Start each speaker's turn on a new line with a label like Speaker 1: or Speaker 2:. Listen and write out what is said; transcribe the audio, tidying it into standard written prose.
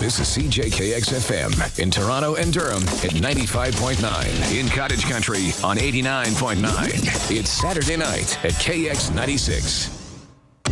Speaker 1: This is CJKX FM in Toronto and Durham at 95.9. In Cottage Country on 89.9. It's Saturday night at KX 96.